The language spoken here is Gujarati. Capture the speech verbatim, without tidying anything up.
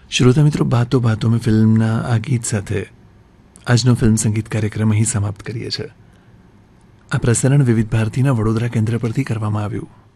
શ્રોતા મિત્રો, બાતો બાતો મેં ફિલ્મના આ ગીત સાથે આજનો ફિલ્મ સંગીત કાર્યક્રમ અહીં સમાપ્ત કરીએ છીએ. આ પ્રસારણ વિવિધ ભારતીના વડોદરા કેન્દ્ર પરથી કરવામાં આવ્યું.